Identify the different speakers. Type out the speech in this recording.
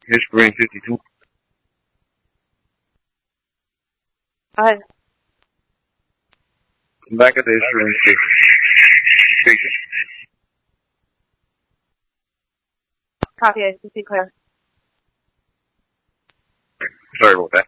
Speaker 1: History 52.
Speaker 2: Hi.
Speaker 1: Back at the history station.
Speaker 2: Copy, I can see clear.
Speaker 1: Sorry about that.